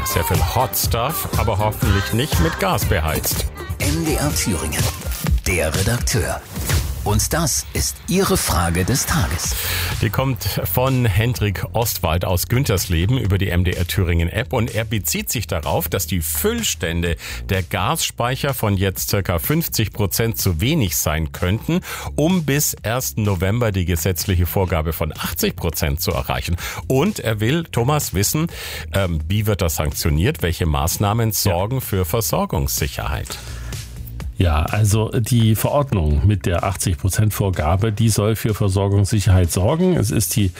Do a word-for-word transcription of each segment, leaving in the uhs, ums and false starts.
sehr viel Hot Stuff, aber hoffentlich nicht mit Gas beheizt. M D R Thüringen, der Redakteur. Und das ist Ihre Frage des Tages. Die kommt von Hendrik Ostwald aus Güntersleben über die M D R Thüringen App und er bezieht sich darauf, dass die Füllstände der Gasspeicher von jetzt ca. fünfzig Prozent zu wenig sein könnten, um bis ersten November die gesetzliche Vorgabe von achtzig Prozent zu erreichen. Und er will, Thomas, wissen, ähm, wie wird das sanktioniert? Welche Maßnahmen sorgen ja. für Versorgungssicherheit? Ja, also die Verordnung mit der achtzig Prozent Vorgabe, die soll für Versorgungssicherheit sorgen. Es ist die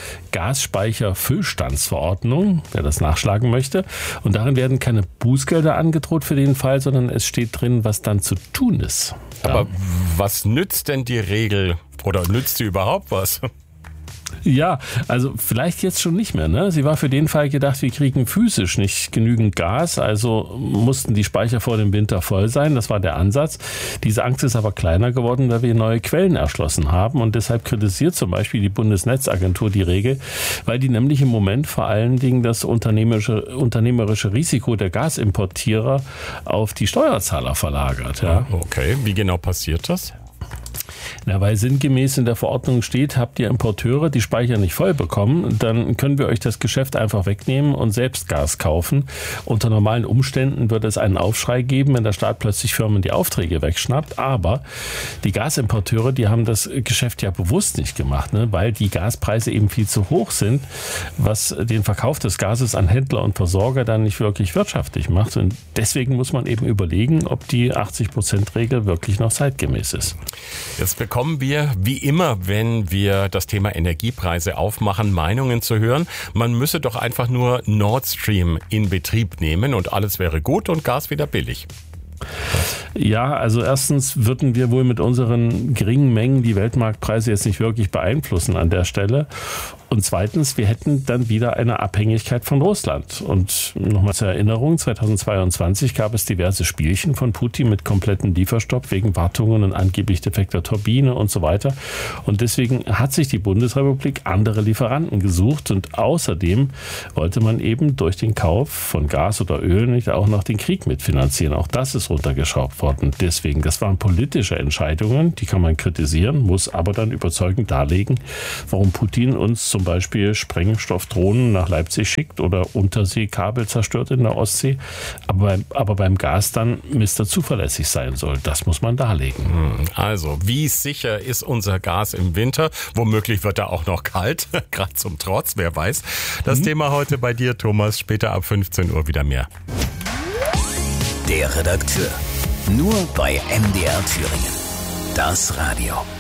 Gasspeicher-Füllstandsverordnung, wer das nachschlagen möchte. Und darin werden keine Bußgelder angedroht für den Fall, sondern es steht drin, was dann zu tun ist. Aber ja. was nützt denn die Regel oder nützt sie überhaupt was? Ja, also vielleicht jetzt schon nicht mehr. Ne? Sie war für den Fall gedacht, wir kriegen physisch nicht genügend Gas, also mussten die Speicher vor dem Winter voll sein. Das war der Ansatz. Diese Angst ist aber kleiner geworden, da wir neue Quellen erschlossen haben. Und deshalb kritisiert zum Beispiel die Bundesnetzagentur die Regel, weil die nämlich im Moment vor allen Dingen das unternehmerische, unternehmerische Risiko der Gasimportierer auf die Steuerzahler verlagert. Ja. Okay, wie genau passiert das? Na, weil sinngemäß in der Verordnung steht, habt ihr Importeure die Speicher nicht voll bekommen, dann können wir euch das Geschäft einfach wegnehmen und selbst Gas kaufen. Unter normalen Umständen würde es einen Aufschrei geben, wenn der Staat plötzlich Firmen die Aufträge wegschnappt. Aber die Gasimporteure, die haben das Geschäft ja bewusst nicht gemacht, ne? Weil die Gaspreise eben viel zu hoch sind, was den Verkauf des Gases an Händler und Versorger dann nicht wirklich wirtschaftlich macht. Und deswegen muss man eben überlegen, ob die achtzig Prozent Regel wirklich noch zeitgemäß ist. Jetzt bekommen wir, wie immer, wenn wir das Thema Energiepreise aufmachen, Meinungen zu hören. Man müsse doch einfach nur Nord Stream in Betrieb nehmen und alles wäre gut und Gas wieder billig. Ja, also erstens würden wir wohl mit unseren geringen Mengen die Weltmarktpreise jetzt nicht wirklich beeinflussen an der Stelle. Und zweitens, wir hätten dann wieder eine Abhängigkeit von Russland. Und nochmal zur Erinnerung, zweitausendzweiundzwanzig gab es diverse Spielchen von Putin mit komplettem Lieferstopp wegen Wartungen und angeblich defekter Turbine und so weiter. Und deswegen hat sich die Bundesrepublik andere Lieferanten gesucht. Und außerdem wollte man eben durch den Kauf von Gas oder Öl nicht auch noch den Krieg mitfinanzieren. Auch das ist runtergeschraubt worden. Deswegen, das waren politische Entscheidungen, die kann man kritisieren, muss aber dann überzeugend darlegen, warum Putin uns zum Beispiel Sprengstoffdrohnen nach Leipzig schickt oder Unterseekabel zerstört in der Ostsee, aber beim, aber beim Gas dann Mister zuverlässig sein soll. Das muss man darlegen. Also, wie sicher ist unser Gas im Winter? Womöglich wird er auch noch kalt, gerade zum Trotz, wer weiß. Das mhm. Thema heute bei dir, Thomas, später ab fünfzehn Uhr wieder mehr. Der Redakteur. Nur bei M D R Thüringen. Das Radio.